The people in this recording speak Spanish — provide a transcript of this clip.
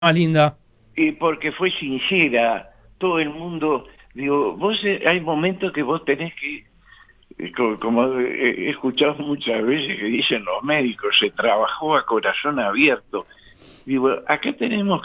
Más linda. y porque fue sincera. Todo el mundo, digo, hay momentos que vos tenés que, como he escuchado muchas veces que dicen los médicos, se trabajó a corazón abierto. Digo, acá tenemos